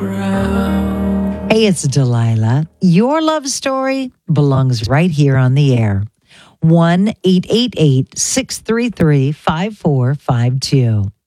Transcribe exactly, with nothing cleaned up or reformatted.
ground. Hey, it's Delilah. Your love story belongs right here on the air. one eight eight eight, six three three, five four five two.